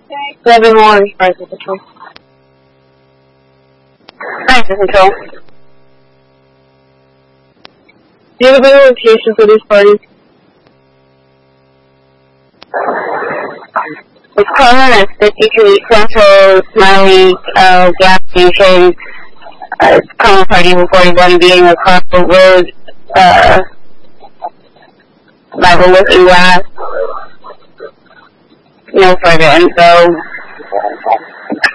11 more rifle patrol. Rifle control. Do you have a better location for these parties? It's calling at 52 Central, Smiley, gas station. It's calling party reporting being across the road, by the looking glass. No further info.